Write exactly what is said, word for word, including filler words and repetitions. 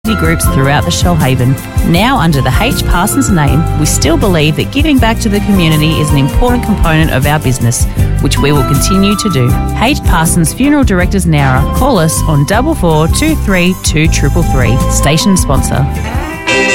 groups throughout the Shoalhaven. Now under the H. Parsons name, we still believe that giving back to the community is an important component of our business, which we will continue to do. H. Parsons Funeral Directors Nowra. Call us on double four two three two triple three. Station sponsor.